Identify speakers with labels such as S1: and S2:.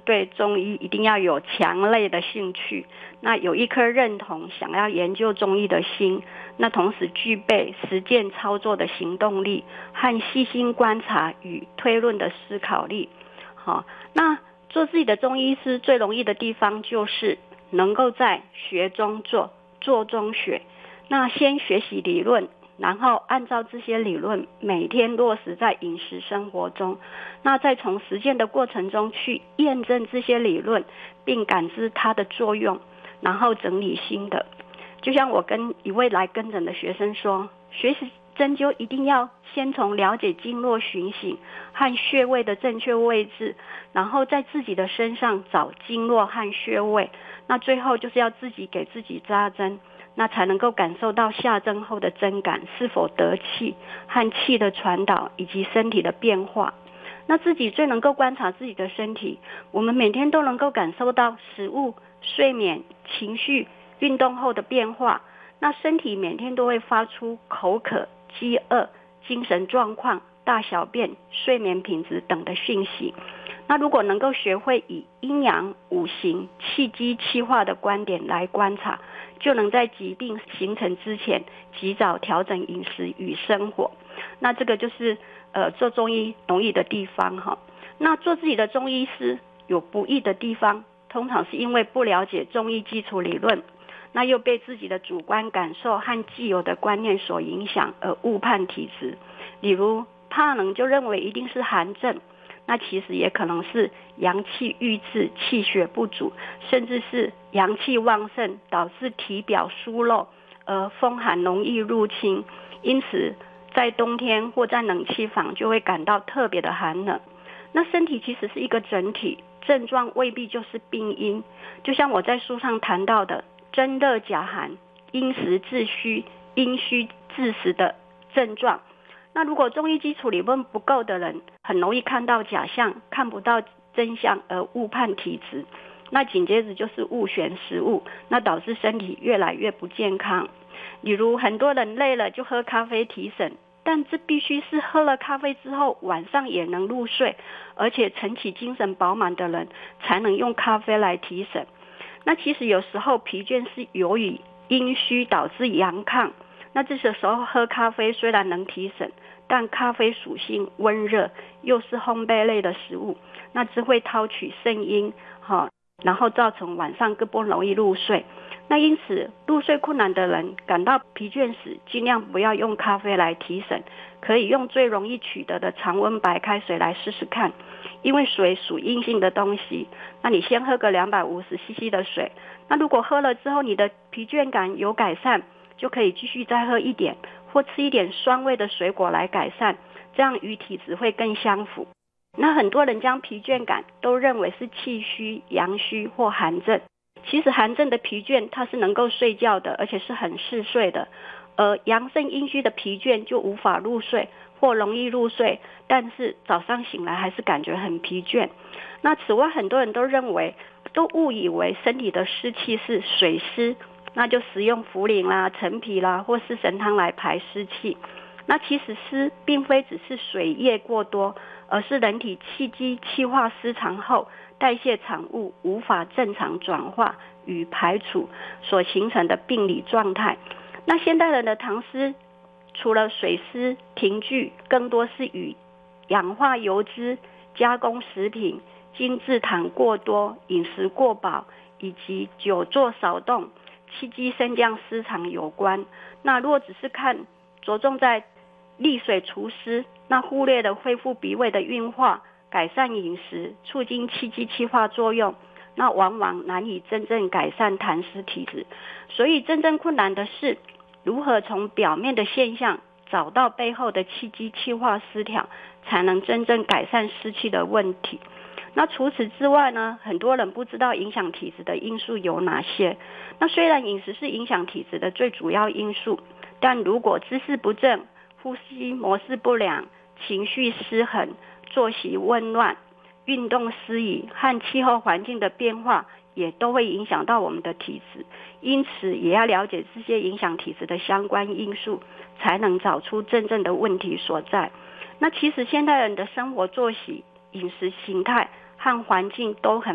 S1: 对中医一定要有强烈的兴趣，那有一颗认同想要研究中医的心，那同时具备实践操作的行动力和细心观察与推论的思考力。那做自己的中医师最容易的地方就是能够在学中做，做中学。那先学习理论，然后按照这些理论每天落实在饮食生活中，那再从实践的过程中去验证这些理论，并感知它的作用，然后整理心得。就像我跟一位来跟诊的学生说，学习针灸一定要先从了解经络循行和穴位的正确位置，然后在自己的身上找经络和穴位，那最后就是要自己给自己扎针，那才能够感受到下针后的针感是否得气和气的传导以及身体的变化。那自己最能够观察自己的身体，我们每天都能够感受到食物、睡眠、情绪、运动后的变化，那身体每天都会发出口渴、饥饿、精神状况、大小便、睡眠品质等的讯息。那如果能够学会以阴阳、五行、气机、气化的观点来观察，就能在疾病形成之前及早调整饮食与生活。那这个就是做中医容易的地方哈。那做自己的中医师有不易的地方，通常是因为不了解中医基础理论，那又被自己的主观感受和既有的观念所影响而误判体质。例如怕冷就认为一定是寒症，那其实也可能是阳气郁滞、气血不足，甚至是阳气旺盛导致体表疏漏，而风寒容易入侵，因此在冬天或在冷气房就会感到特别的寒冷。那身体其实是一个整体，症状未必就是病因，就像我在书上谈到的真热假寒、因实致虚、因虚致实的症状。那如果中医基础理论不够的人，很容易看到假象，看不到真相而误判体质，那紧接着就是误选食物，那导致身体越来越不健康。例如很多人累了就喝咖啡提神，但这必须是喝了咖啡之后晚上也能入睡，而且晨起精神饱满的人才能用咖啡来提神。那其实有时候疲倦是由于阴虚导致阳亢，那这时候喝咖啡虽然能提神，但咖啡属性温热，又是烘焙类的食物，那只会掏取肾阴，然后造成晚上更不容易入睡。那因此入睡困难的人感到疲倦时，尽量不要用咖啡来提神，可以用最容易取得的常温白开水来试试看。因为水属阴性的东西，那你先喝个250cc 的水，那如果喝了之后你的疲倦感有改善，就可以继续再喝一点，或吃一点酸味的水果来改善，这样与体质会更相符。那很多人将疲倦感都认为是气虚、阳虚或寒症，其实寒症的疲倦它是能够睡觉的，而且是很嗜睡的，而阳盛阴虚的疲倦就无法入睡或容易入睡，但是早上醒来还是感觉很疲倦。那此外很多人都误以为身体的湿气是水湿，那就使用茯苓啦、陈皮啦或是神汤来排湿气。那其实湿并非只是水液过多，而是人体气机气化失常后，代谢产物无法正常转化与排除所形成的病理状态。那现代人的唐诗除了水湿停聚，更多是与氧化油脂、加工食品、精制糖过多、饮食过饱以及久坐少动、气机升降失常有关。那如果只是着重在利水除湿，那忽略了恢复脾胃的运化、改善饮食、促进气机气化作用，那往往难以真正改善痰湿体质。所以真正困难的是如何从表面的现象找到背后的气机气化失调，才能真正改善湿气的问题。那除此之外呢，很多人不知道影响体质的因素有哪些。那虽然饮食是影响体质的最主要因素，但如果姿势不正、呼吸模式不良、情绪失衡、作息紊乱、运动失宜和气候环境的变化，也都会影响到我们的体质。因此也要了解这些影响体质的相关因素，才能找出真正的问题所在。那其实现代人的生活作息、饮食形态和环境都很